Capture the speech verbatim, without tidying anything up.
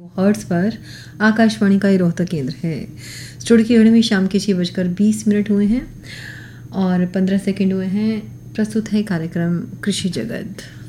Hertz पर आकाशवाणी का ये रोहतक केंद्र है। स्टूडियो की घड़ी में शाम के छः बजकर बीस मिनट हुए हैं और पंद्रह सेकंड हुए हैं। प्रस्तुत है कार्यक्रम कृषि जगत।